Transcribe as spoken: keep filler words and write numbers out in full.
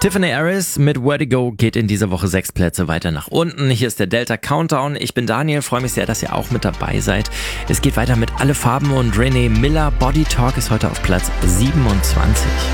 Tiffany Harris mit Vertigo geht in dieser Woche sechs Plätze weiter nach unten. Hier ist der Delta Countdown. Ich bin Daniel, freue mich sehr, dass ihr auch mit dabei seid. Es geht weiter mit Alle Farben und Renee Miller. Body Talk ist heute auf Platz siebenundzwanzig.